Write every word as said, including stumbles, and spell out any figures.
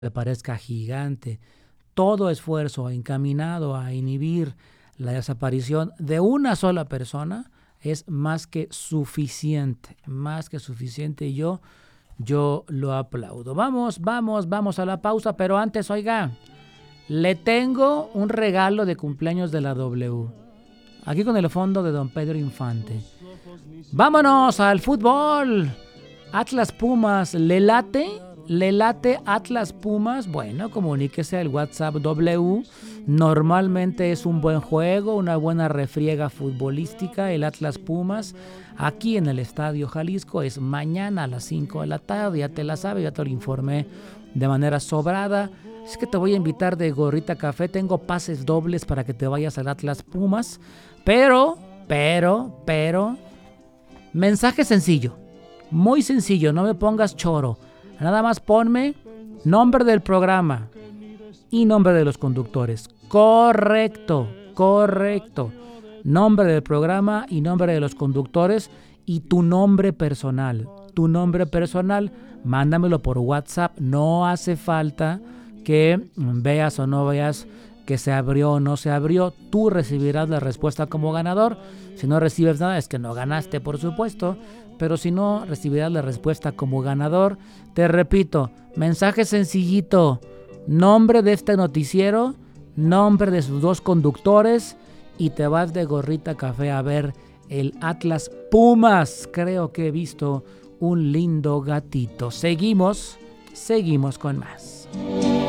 le parezca gigante, todo esfuerzo encaminado a inhibir la desaparición de una sola persona es más que suficiente, más que suficiente. Y yo, yo lo aplaudo. Vamos, vamos, vamos a la pausa, pero antes, oiga, le tengo un regalo de cumpleaños de la W. Aquí con el fondo de don Pedro Infante. Vámonos al fútbol. Atlas Pumas, ¿le late? ¿Le late Atlas Pumas? Bueno, comuníquese al WhatsApp W. Normalmente es un buen juego, una buena refriega futbolística. El Atlas Pumas, aquí en el Estadio Jalisco, es mañana a las cinco de la tarde. Ya te la sabes, ya te lo informé de manera sobrada. Es que te voy a invitar de gorrita café. Tengo pases dobles para que te vayas al Atlas Pumas. Pero, pero, pero, mensaje sencillo. Muy sencillo, no me pongas choro. Nada más ponme nombre del programa y nombre de los conductores. Correcto, correcto. Nombre del programa y nombre de los conductores y tu nombre personal. Tu nombre personal, mándamelo por WhatsApp. No hace falta que veas o no veas que se abrió o no se abrió. Tú recibirás la respuesta como ganador. Si no recibes nada, es que no ganaste, por supuesto. Pero si no, recibirás la respuesta como ganador. Te repito, mensaje sencillito. Nombre de este noticiero, nombre de sus dos conductores y te vas de gorrita café a ver el Atlas Pumas. Creo que he visto un lindo gatito. Seguimos, seguimos con más.